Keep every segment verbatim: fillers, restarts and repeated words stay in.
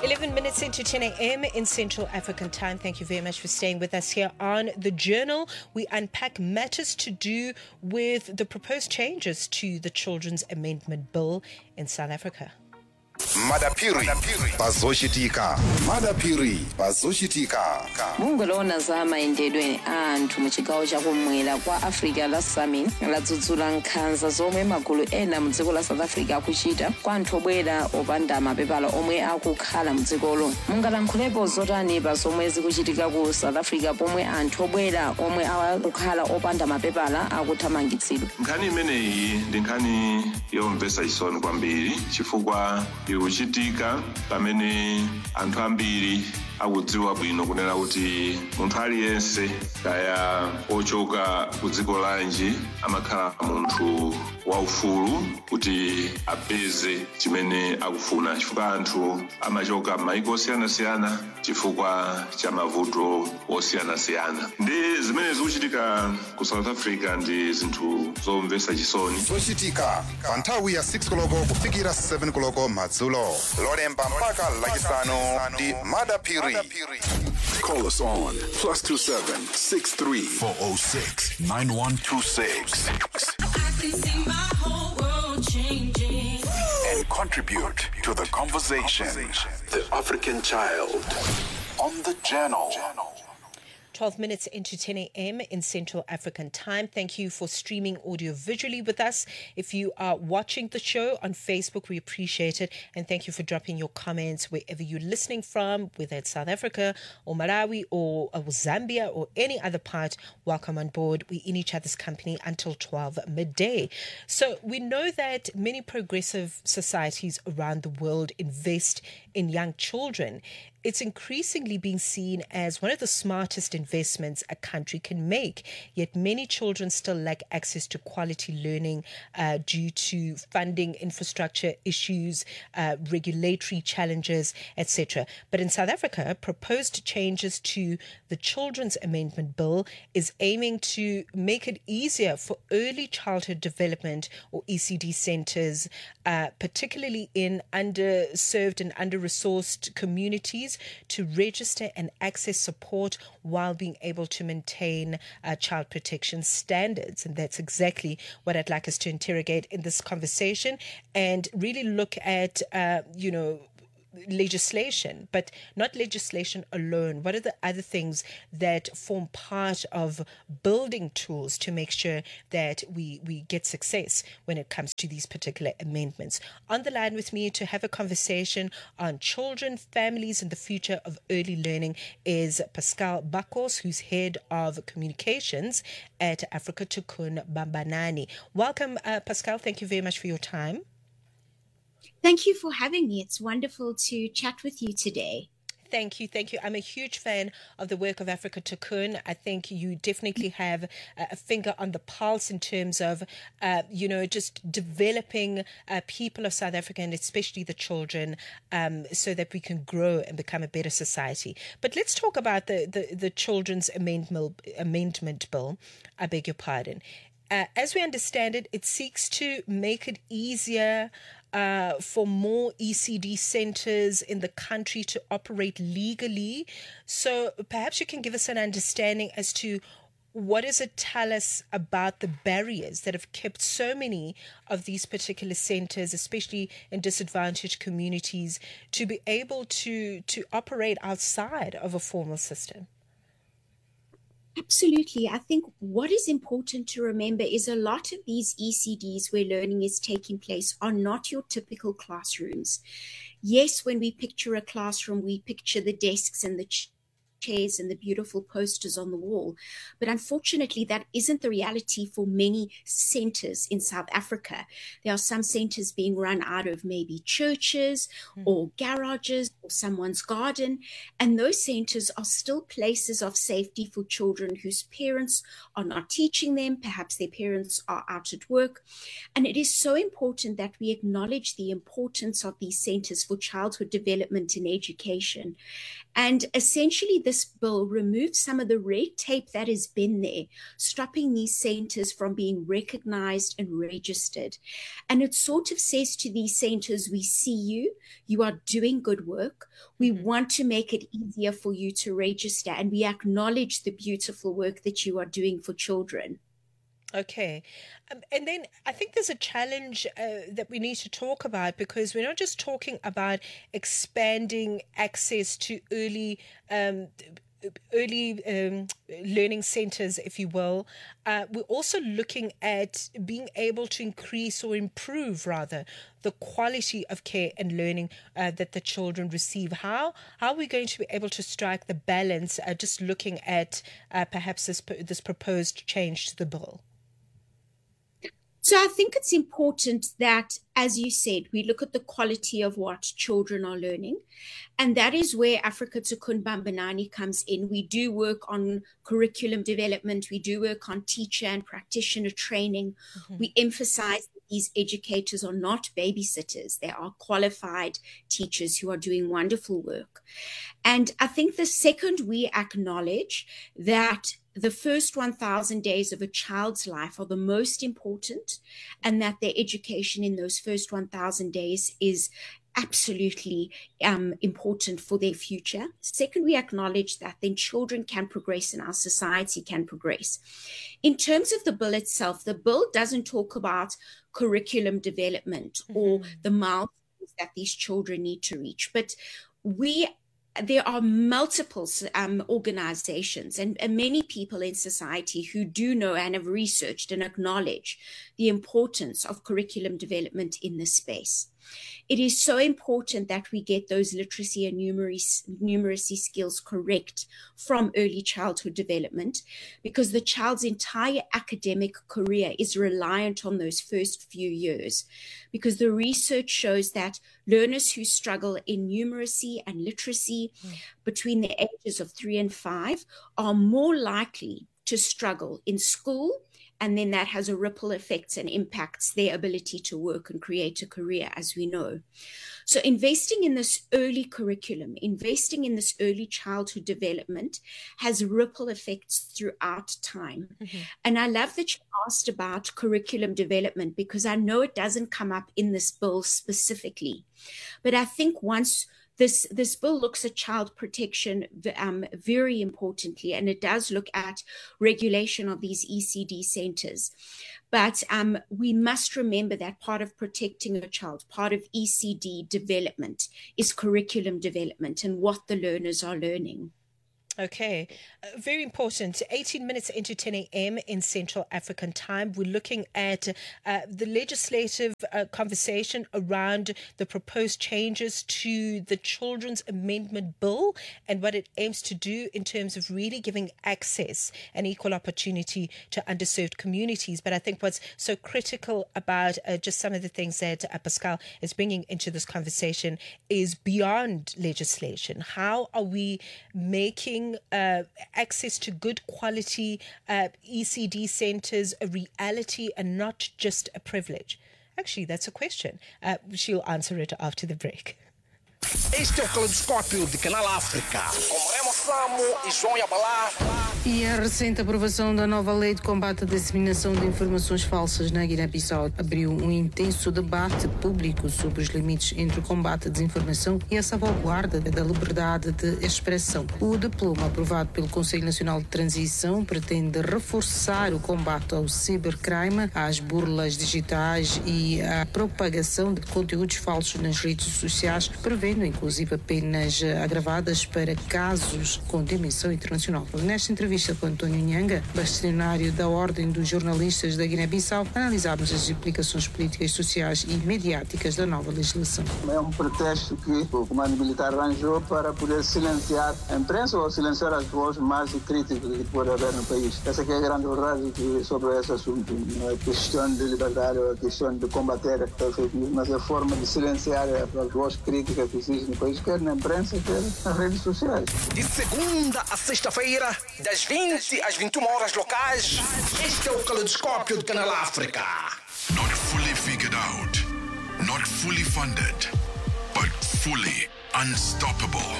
eleven minutes into ten a.m. in Central African time. Thank you very much for staying with us here on The Journal. We unpack matters to do with the proposed changes to the Children's Amendment Bill in South Africa. Madapiri pazoshitika Madapiri pazoshitika mungolona za maendedwe anthu mu chigawo chakumwera kwa Africa la Summit ladzudzula nkhanza zomwe magulu ena mu dziko la South Africa akuchita kwa anthu obwera opanda mapepala omwe akukhala mu dzikolo. Mungalankhulepo zotani pa zomwe zikuchitika ku South Africa pomwe anthu obwera omwe akukhala opanda mapepala akuthamangitsidwa? Nkhani imeneyi ndi nkhani yomvetsa chisoni kwambiri chifukwa ikuchitika pamene anthu ambiri akudziwa bwino kunena kuti munthu aliyense kaya ochoka ku dziko lanji amakhala munthu waufulu kuti apeze chimene akufuna chifukwa anthu amachoka m'mayiko osiyanasiyana chifukwa cha mavuto osiyanasiyana. Ndi zimene zikuchitika ku South Africa ndi zinthu zomvetsa chisoni. zochitika pa nthawi ya six koloko kufikira seven koloko madzulo lolemba mpaka lachisanu ndi Madapiri. Call us on plus two seven six three four zero six nine one two six. And contribute to the conversation. The African Child on The Journal. twelve minutes into ten a.m. in Central African time. Thank you for streaming audio visually with us. If you are watching the show on Facebook, we appreciate it. And thank you for dropping your comments wherever you're listening from, whether it's South Africa or Malawi or, or Zambia or any other part. Welcome on board. We're in each other's company until twelve midday. So we know that many progressive societies around the world invest in young children. It's increasingly being seen as one of the smartest investments a country can make. Yet many children still lack access to quality learning uh, due to funding, infrastructure issues, uh, regulatory challenges, et cetera. But in South Africa, proposed changes to the Children's Amendment Bill is aiming to make it easier for early childhood development or E C D centres, uh, particularly in underserved and under-resourced communities, to register and access support while being able to maintain uh, child protection standards. And that's exactly what I'd like us to interrogate in this conversation and really look at, uh, you know, legislation, but not legislation alone. What are the other things that form part of building tools to make sure that we, we get success when it comes to these particular amendments? On the line with me to have a conversation on children, families, and the future of early learning is Pascal Bakos, who's head of communications at Africa Tikkun Bambanani. Welcome, uh, Pascal. Thank you very much for your time. Thank you for having me. It's wonderful to chat with you today. Thank you. Thank you. I'm a huge fan of the work of Africa Tikkun. I think you definitely have a finger on the pulse in terms of, uh, you know, just developing uh, people of South Africa and especially the children um, so that we can grow and become a better society. But let's talk about the, the, the Children's Amendment, Amendment Bill. I beg your pardon. Uh, as we understand it, it seeks to make it easier Uh, for more E C D centres in the country to operate legally. So perhaps you can give us an understanding as to what does it tell us about the barriers that have kept so many of these particular centres, especially in disadvantaged communities, to be able to, to operate outside of a formal system? Absolutely. I think what is important to remember is a lot of these E C Ds where learning is taking place are not your typical classrooms. Yes, when we picture a classroom, we picture the desks and the ch- chairs and the beautiful posters on the wall. But unfortunately, that isn't the reality for many centers in South Africa. There are some centers being run out of maybe churches mm. or garages or someone's garden. And those centers are still places of safety for children whose parents are not teaching them. Perhaps their parents are out at work. And it is so important that we acknowledge the importance of these centers for childhood development and education. And essentially, the this bill removes some of the red tape that has been there, stopping these centers from being recognized and registered. And it sort of says to these centers, we see you, you are doing good work. We mm-hmm. want to make it easier for you to register, and we acknowledge the beautiful work that you are doing for children. Okay. Um, and then I think there's a challenge uh, that we need to talk about, because we're not just talking about expanding access to early um, early um, learning centers, if you will. Uh, we're also looking at being able to increase or improve, rather, the quality of care and learning uh, that the children receive. How how are we going to be able to strike the balance, uh, just looking at uh, perhaps this this proposed change to the bill? So I think it's important that, as you said, we look at the quality of what children are learning. And that is where Africa Tikkun Bambanani comes in. We do work on curriculum development. We do work on teacher and practitioner training. Mm-hmm. We emphasize that these educators are not babysitters. They are qualified teachers who are doing wonderful work. And I think the second we acknowledge that the first one thousand days of a child's life are the most important, and that their education in those first one thousand days is absolutely um, important for their future. Second, we acknowledge that then children can progress and our society can progress. In terms of the bill itself, the bill doesn't talk about curriculum development mm-hmm. or the milestones that these children need to reach, but we there are multiple um, organizations and, and many people in society who do know and have researched and acknowledge the importance of curriculum development in this space. It is so important that we get those literacy and numeracy, numeracy skills correct from early childhood development, because the child's entire academic career is reliant on those first few years. Because the research shows that learners who struggle in numeracy and literacy mm. between the ages of three and five are more likely to struggle in school, and then that has a ripple effect and impacts their ability to work and create a career, as we know. So investing in this early curriculum, investing in this early childhood development has ripple effects throughout time. Mm-hmm. And I love that you asked about curriculum development, because I know it doesn't come up in this bill specifically. But I think once This this bill looks at child protection um, very importantly, and it does look at regulation of these E C D centers. But um, we must remember that part of protecting a child, part of E C D development, is curriculum development and what the learners are learning. Okay, uh, very important. eighteen minutes into ten a.m. in Central African time. We're looking at uh, the legislative uh, conversation around the proposed changes to the Children's Amendment Bill and what it aims to do in terms of really giving access and equal opportunity to underserved communities. But I think what's so critical about uh, just some of the things that uh, Pascal is bringing into this conversation is beyond legislation. How are we making Uh, access to good quality uh, E C D centers a reality and not just a privilege? Actually, that's a question. Uh, she'll answer it after the break. Este é o Caleidoscópio de Canal África, com Remo Samo e João Yabalá. E a recente aprovação da nova lei de combate à disseminação de informações falsas na Guiné-Bissau abriu um intenso debate público sobre os limites entre o combate à desinformação e a salvaguarda da liberdade de expressão. O diploma aprovado pelo Conselho Nacional de Transição pretende reforçar o combate ao cibercrime, às burlas digitais e à propagação de conteúdos falsos nas redes sociais, prevendo inclusive penas agravadas para casos com dimensão internacional. Nesta entrevista com António Nhanga, bastonário da Ordem dos Jornalistas da Guiné-Bissau, analisámos as implicações políticas, sociais e mediáticas da nova legislação. É um pretexto que o comando militar arranjou para poder silenciar a imprensa ou silenciar as vozes mais críticas que pode haver no país. Essa é a grande verdade sobre esse assunto. Não é questão de liberdade, é questão de combater a fake news, mas é a forma de silenciar as vozes críticas que existem no país, quer na imprensa, quer nas redes sociais. De segunda a sexta-feira, das vinte às vinte e uma horas locais, este é o Caleidoscópio de Canal África. Not fully figured out, not fully funded, but fully unstoppable.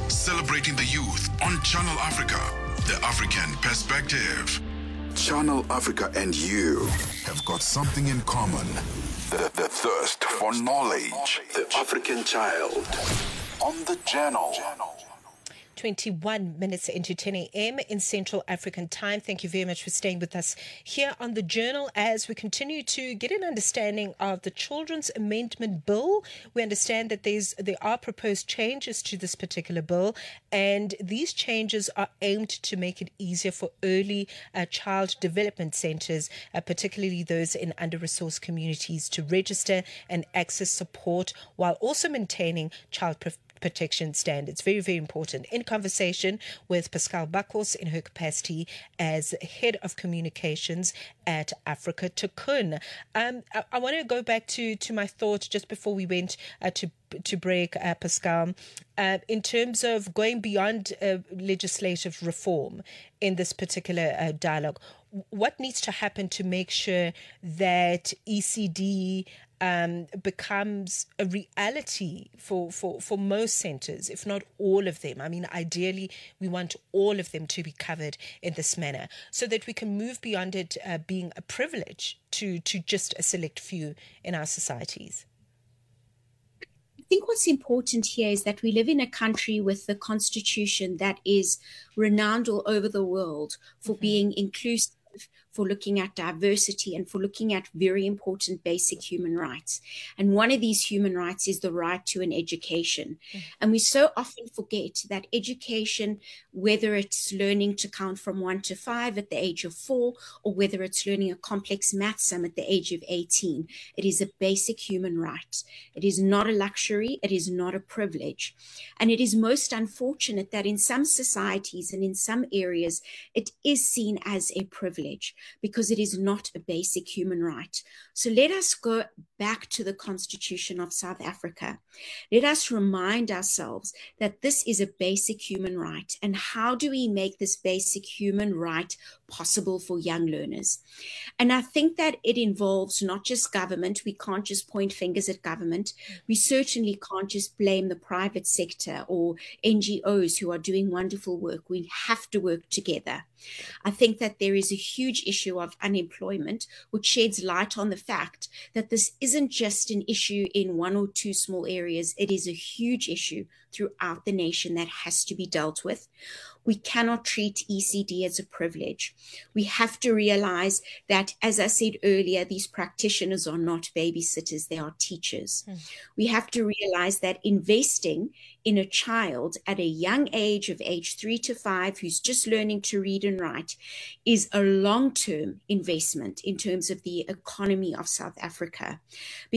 Celebrating the youth on Channel Africa, the African perspective. Channel Africa and you have got something in common. The, the thirst for knowledge. The African child. On the channel. twenty-one minutes into ten a.m. in Central African Time. Thank you very much for staying with us here on The Journal as we continue to get an understanding of the Children's Amendment Bill. We understand that there's there are proposed changes to this particular bill, and these changes are aimed to make it easier for early uh, child development centres, uh, particularly those in under-resourced communities, to register and access support while also maintaining child protection protection standards. Very, very important. In conversation with Pascal Bakos in her capacity as Head of Communications at Africa Tikkun. Um, I, I want to go back to, to my thought just before we went uh, to to break, uh, Pascal, uh, in terms of going beyond uh, legislative reform in this particular uh, dialogue. What needs to happen to make sure that E C D um, becomes a reality for, for, for most centres, if not all of them? I mean, ideally, we want all of them to be covered in this manner so that we can move beyond it uh, being a privilege to, to just a select few in our societies. I think what's important here is that we live in a country with a constitution that is renowned all over the world for mm-hmm. being inclusive, for looking at diversity, and for looking at very important basic human rights. And one of these human rights is the right to an education. Mm-hmm. And we so often forget that education, whether it's learning to count from one to five at the age of four, or whether it's learning a complex math sum at the age of eighteen, it is a basic human right. It is not a luxury. It is not a privilege. And it is most unfortunate that in some societies and in some areas, it is seen as a privilege, because it is not a basic human right. So let us go back to the Constitution of South Africa. Let us remind ourselves that this is a basic human right. And how do we make this basic human right possible for young learners? And I think that it involves not just government. We can't just point fingers at government. We certainly can't just blame the private sector or N G Os who are doing wonderful work. We have to work together. I think that there is a huge issue of unemployment, which sheds light on the fact that this isn't just an issue in one or two small areas. It is a huge issue throughout the nation that has to be dealt with. We cannot treat E C D as a privilege. We have to realize that, as I said earlier, these practitioners are not babysitters, they are teachers. Mm. We have to realize that investing in a child at a young age of age three to five who's just learning to read and write is a long-term investment in terms of the economy of South Africa. Because